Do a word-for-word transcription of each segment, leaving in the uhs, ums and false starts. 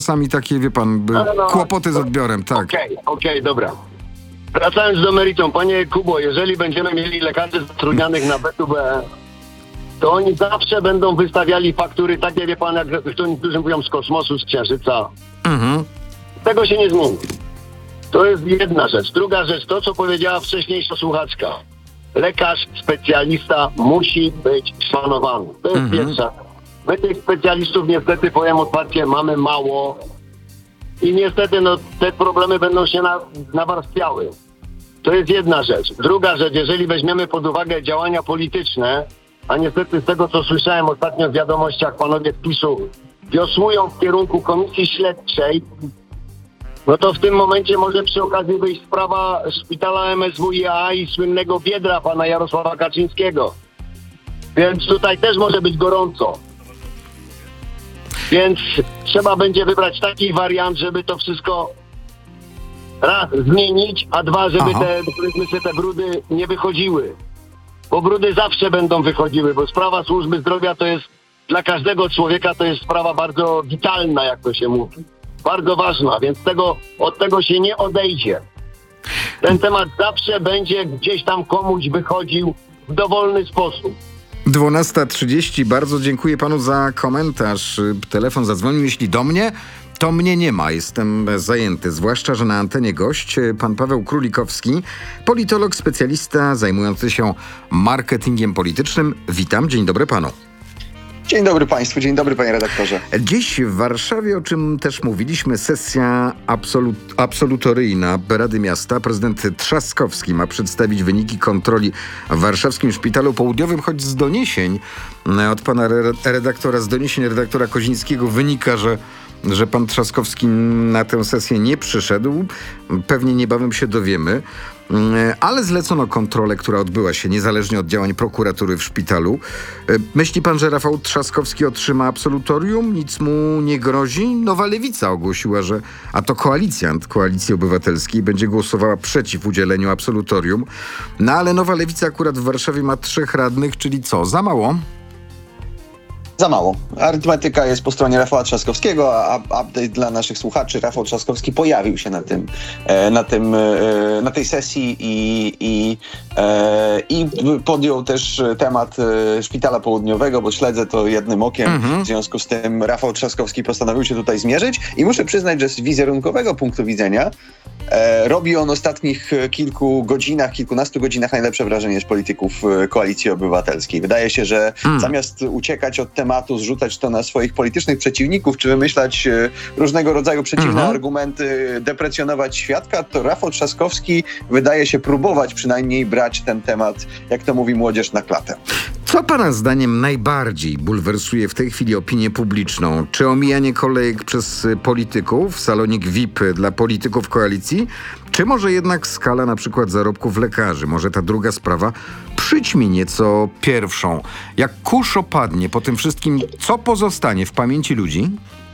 Czasami takie, wie pan, No, no, kłopoty z odbiorem, tak. Okej, okay, okej, okay, dobra. Wracając do meritum, panie Kubo, jeżeli będziemy mieli lekarzy zatrudnianych na B dwa B, to oni zawsze będą wystawiali faktury takie, wie pan, jak to niektórzy mówią, z kosmosu, z Księżyca. Mhm. Tego się nie zmieni. To jest jedna rzecz. Druga rzecz, to co powiedziała wcześniejsza słuchaczka. Lekarz, specjalista musi być szanowany. To jest Mhm. pierwsza. My tych specjalistów niestety, powiem otwarcie, mamy mało i niestety no, te problemy będą się na, nawarstwiały. To jest jedna rzecz. Druga rzecz, jeżeli weźmiemy pod uwagę działania polityczne, a niestety z tego, co słyszałem ostatnio w wiadomościach, panowie z PiS-u wiosłują w kierunku komisji śledczej, no to w tym momencie może przy okazji wyjść sprawa szpitala M S W i A i słynnego biedra pana Jarosława Kaczyńskiego. Więc tutaj też może być gorąco. Więc trzeba będzie wybrać taki wariant, żeby to wszystko raz zmienić, a dwa, żeby Aha. te, powiedzmy sobie, te brudy nie wychodziły. Bo brudy zawsze będą wychodziły, bo sprawa służby zdrowia to jest dla każdego człowieka to jest sprawa bardzo witalna, jak to się mówi. Bardzo ważna, więc tego, od tego się nie odejdzie. Ten temat zawsze będzie gdzieś tam komuś wychodził w dowolny sposób. dwunasta trzydzieści. Bardzo dziękuję panu za komentarz. Telefon zadzwonił. Jeśli do mnie, to mnie nie ma. Jestem zajęty. Zwłaszcza, że na antenie gość pan Paweł Królikowski, politolog, specjalista zajmujący się marketingiem politycznym. Witam. Dzień dobry panu. Dzień dobry państwu, dzień dobry panie redaktorze. Dziś w Warszawie, o czym też mówiliśmy, sesja absolut, absolutoryjna Rady Miasta. Prezydent Trzaskowski ma przedstawić wyniki kontroli w warszawskim Szpitalu Południowym, choć z doniesień od pana redaktora, z doniesień redaktora Kozińskiego wynika, że że pan Trzaskowski na tę sesję nie przyszedł. Pewnie niebawem się dowiemy. Ale zlecono kontrolę, która odbyła się niezależnie od działań prokuratury w szpitalu. Myśli pan, że Rafał Trzaskowski otrzyma absolutorium? Nic mu nie grozi? Nowa Lewica ogłosiła, że a to koalicjant Koalicji Obywatelskiej będzie głosowała przeciw udzieleniu absolutorium. No ale Nowa Lewica akurat w Warszawie ma trzech radnych, czyli co? Za mało? Za mało. Arytmetyka jest po stronie Rafała Trzaskowskiego, a update dla naszych słuchaczy. Rafał Trzaskowski pojawił się na tym, na tym, na tej sesji i, i, i podjął też temat Szpitala Południowego, bo śledzę to jednym okiem. Mhm. W związku z tym Rafał Trzaskowski postanowił się tutaj zmierzyć i muszę przyznać, że z wizerunkowego punktu widzenia E, robi on w ostatnich kilku godzinach, kilkunastu godzinach najlepsze wrażenie z polityków e, Koalicji Obywatelskiej. Wydaje się, że hmm. zamiast uciekać od tematu, zrzucać to na swoich politycznych przeciwników, czy wymyślać e, różnego rodzaju przeciwne hmm. argumenty, deprecjonować świadka, to Rafał Trzaskowski wydaje się próbować przynajmniej brać ten temat, jak to mówi młodzież, na klatę. Co pana zdaniem najbardziej bulwersuje w tej chwili opinię publiczną? Czy omijanie kolejek przez polityków, salonik V I P dla polityków koalicji? Czy może jednak skala na przykład zarobków lekarzy? Może ta druga sprawa przyćmi nieco pierwszą. Jak kurz opadnie po tym wszystkim, co pozostanie w pamięci ludzi?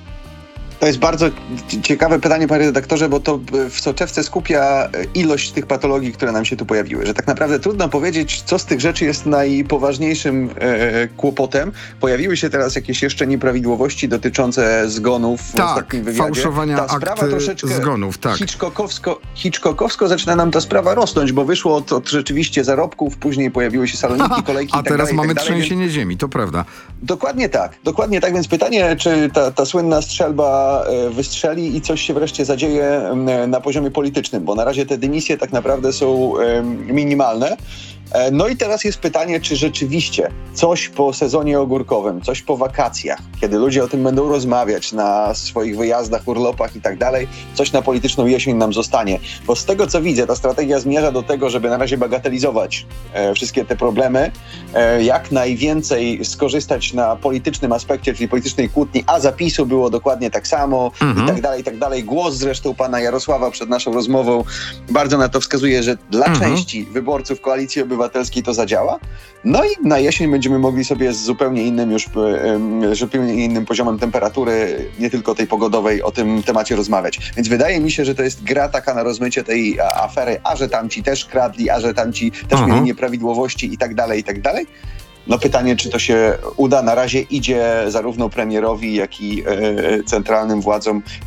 To jest bardzo ciekawe pytanie, panie redaktorze, bo to w soczewce skupia ilość tych patologii, które nam się tu pojawiły. Że tak naprawdę trudno powiedzieć, co z tych rzeczy jest najpoważniejszym e, kłopotem. Pojawiły się teraz jakieś jeszcze nieprawidłowości dotyczące zgonów w tak, ostatnim wywiadzie. Fałszowania ta sprawa akt troszeczkę zgonów, tak. Hitchcockowsko, Hitchcockowsko zaczyna nam ta sprawa rosnąć, bo wyszło od, od rzeczywiście zarobków, później pojawiły się saloniki, kolejki A i tak teraz dalej, mamy tak dalej, trzęsienie więc... ziemi, to prawda. Dokładnie tak, dokładnie tak, więc pytanie, czy ta, ta słynna strzelba wystrzeli i coś się wreszcie zadzieje na poziomie politycznym, bo na razie te dymisje tak naprawdę są minimalne. No i teraz jest pytanie, czy rzeczywiście coś po sezonie ogórkowym, coś po wakacjach, kiedy ludzie o tym będą rozmawiać na swoich wyjazdach, urlopach i tak dalej, coś na polityczną jesień nam zostanie. Bo z tego, co widzę, ta strategia zmierza do tego, żeby na razie bagatelizować e, wszystkie te problemy, e, jak najwięcej skorzystać na politycznym aspekcie, czyli politycznej kłótni, a zapisu było dokładnie tak samo mhm. i tak dalej, i tak dalej. Głos zresztą pana Jarosława przed naszą rozmową bardzo na to wskazuje, że dla mhm. części wyborców Koalicji Obywatelskiej to zadziała. No i na jesień będziemy mogli sobie z zupełnie innym już, zupełnie innym poziomem temperatury, nie tylko tej pogodowej, o tym temacie rozmawiać. Więc wydaje mi się, że to jest gra taka na rozmycie tej afery, a że tamci też kradli, a że tamci też Aha. mieli nieprawidłowości i tak dalej, i tak dalej. No pytanie, czy to się uda. Na razie idzie zarówno premierowi, jak i e, centralnym władzom